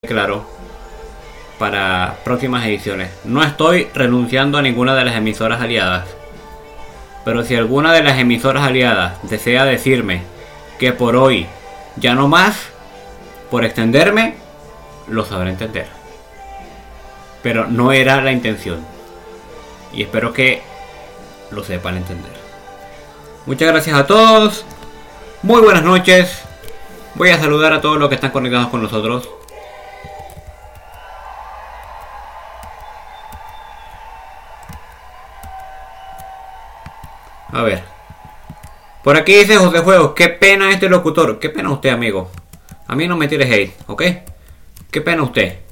claro para próximas ediciones. No estoy renunciando a ninguna de las emisoras aliadas, pero si alguna de las emisoras aliadas desea decirme que por hoy ya no más, por extenderme, lo sabré entender. Pero no era la intención. Y espero que lo sepan entender. Muchas gracias a todos. Muy buenas noches. Voy a saludar a todos los que están conectados con nosotros. A ver. Por aquí dice José Juegos. Qué pena este locutor. Qué pena usted, amigo. A mí no me tires hate, ¿ok? Qué pena usted.